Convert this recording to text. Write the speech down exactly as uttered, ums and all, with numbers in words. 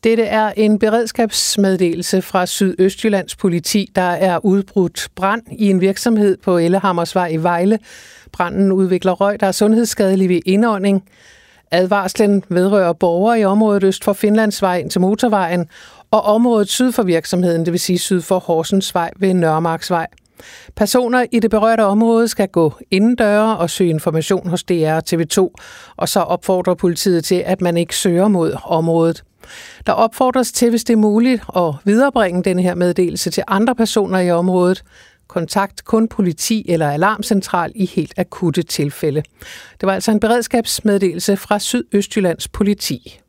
Dette er en beredskabsmeddelelse fra Sydøstjyllands politi, der er udbrudt brand i en virksomhed på Ellehammersvej i Vejle. Branden udvikler røg, der er sundhedsskadelig ved indånding. Advarslen vedrører borgere i området øst for Finlandsvej ind til motorvejen og området syd for virksomheden, det vil sige syd for Horsensvej ved Nørremarksvej. Personer i det berørte område skal gå indendøre og søge information hos D R og T V to, og så opfordrer politiet til, at man ikke søger mod området. Der opfordres til, hvis det er muligt, at viderebringe denne her meddelelse til andre personer i området. Kontakt kun politi eller alarmcentral i helt akutte tilfælde. Det var altså en beredskabsmeddelelse fra Sydøstjyllands politi.